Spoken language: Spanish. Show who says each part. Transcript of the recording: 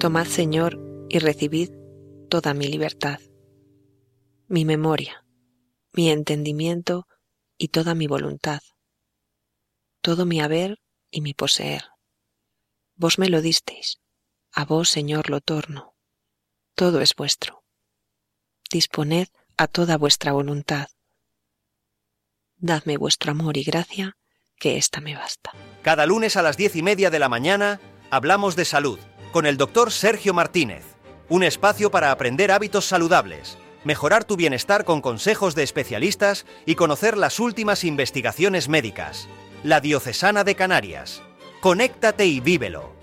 Speaker 1: Tomad, Señor, y recibid toda mi libertad, mi memoria, mi entendimiento y toda mi voluntad, todo mi haber y mi poseer. Vos me lo disteis, a vos, Señor, lo torno. Todo es vuestro. Disponed a toda vuestra voluntad. Dadme vuestro amor y gracia, que ésta me basta.
Speaker 2: Cada lunes a las 10:30 de la mañana hablamos de salud con el doctor Sergio Martínez. Un espacio para aprender hábitos saludables, mejorar tu bienestar con consejos de especialistas y conocer las últimas investigaciones médicas. La Diocesana de Canarias. Conéctate y vívelo.